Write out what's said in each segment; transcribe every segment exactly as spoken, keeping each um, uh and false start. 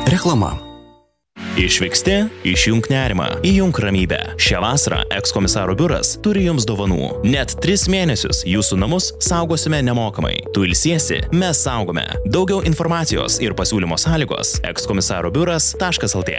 Reklama. Išvyksti, išjunk nerimą, įjunk ramybę. Šią vasarą ekskomisaro biuras turi jums dovanų. Net tris mėnesius jūsų namus saugosime nemokamai. Tu ilsiesi, mes saugome. Daugiau informacijos ir pasiūlymo sąlygos ekskomisaro biuras taškas lt.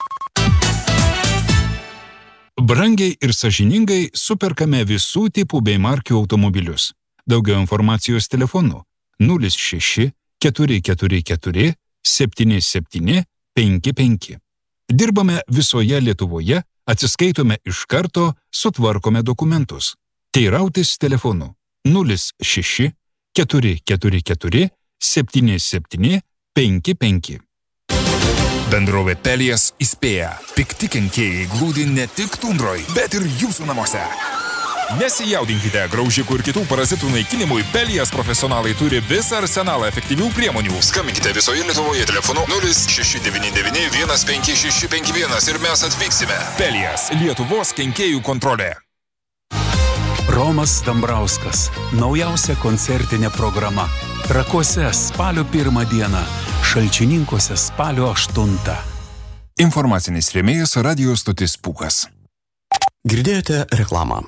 Brangiai ir sąžiningai superkame visų tipų bei markių automobilius. Daugiau informacijos telefonu nulis šeši keturi keturi keturi septyni septyni penki penki. Dirbame visoje Lietuvoje, atsiskaitome iš karto, sutvarkome dokumentus. Teirautis telefonu nulis šeši keturi keturi keturi septyni septyni penki penki. Bendrovė Pelijas įspėja. Pikti kenkėjai glūdi ne tik tundroj, bet ir jūsų namuose. Nesijaudinkite, graužikų ir kitų parazitų naikinimui Pelijas profesionalai turi visą arsenalą efektyvių priemonių. Skambinkite visoje Lietuvoje telefonu nulis šeši devyni devyni vienas penki šeši penki vienas ir mes atvyksime. Pelijas – Lietuvos kenkėjų kontrolė. Romas Dambrauskas. Naujausia koncertinė programa. Trakuose spalio pirmą dieną. Šalčininkuose spalio aštuntą. Informacinis rėmėjas radio stotis Pūkas. Girdėjote reklamą.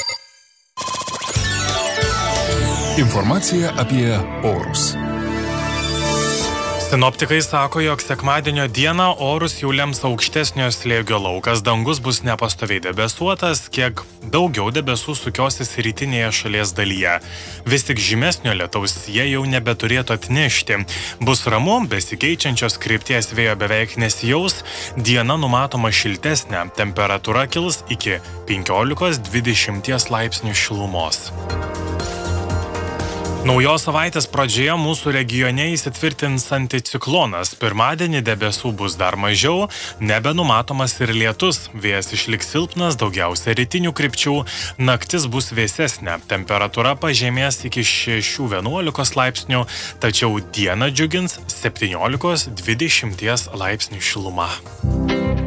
Informacija apie orus. Sinoptikai sako, jog sekmadienio dieną orus jau lems aukštesnio slėgio laukas, dangus bus nepastoviai debesuotas, kiek daugiau debesų sukiosis rytinėje šalies dalyje. Vis tik žymesnio lietaus jie jau nebeturėtų atnešti. Bus ramu, besikeičiančios krypties vėjo beveik nesijaus, diena numatoma šiltesnė, temperatūra kils iki penkiolikos dvidešimt laipsnių šilumos. Naujos savaitės pradžioje mūsų regione įsitvirtins anticiklonas. Pirmadienį debesų bus dar mažiau, nebenumatomas ir lietus. Vėjas išliks silpnas, daugiausia rytinių krypčių. Naktis bus vėsesnė. Temperatūra pažemės iki šešių vienuolikos laipsnių, tačiau dieną džiugins septyniolikos dvidešimt laipsnių šiluma.